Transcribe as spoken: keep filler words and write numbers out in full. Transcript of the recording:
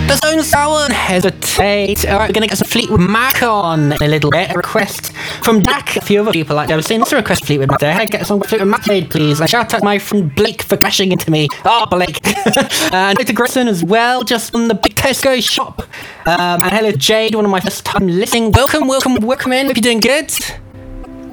So don't hesitate. Alright, we're gonna get some Fleetwood Mac on in a little bit. A request from Dak. A few other people like that. I've seen this request Fleetwood Mac there. Hey, get some Fleetwood Mac made, please. And shout out to my friend Blake for crashing into me. Oh, Blake. And Victor Grayson as well, just from the big Tesco shop. Um, and hello, Jade, one of my first time listening. Welcome, welcome, welcome in. Hope you're doing good.